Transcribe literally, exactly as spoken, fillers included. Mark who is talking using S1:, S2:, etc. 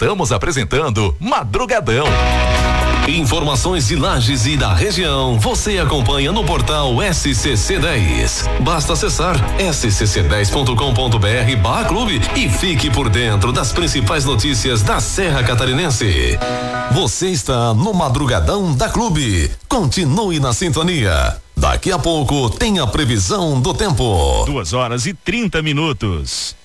S1: Estamos apresentando Madrugadão.
S2: Informações de Lages e da região você acompanha no portal S C C dez. Basta acessar s c c dez ponto com ponto b r barra clube e fique por dentro das principais notícias da Serra Catarinense. Você está no Madrugadão da Clube. Continue na sintonia. Daqui a pouco tem a previsão do tempo.
S3: Duas horas e trinta minutos.